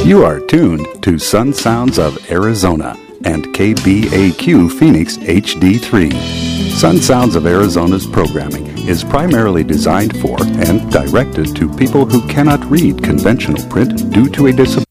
You are tuned to Sun Sounds of Arizona and KBAQ Phoenix HD3. Sun Sounds of Arizona's programming is primarily designed for and directed to people who cannot read conventional print due to a disability.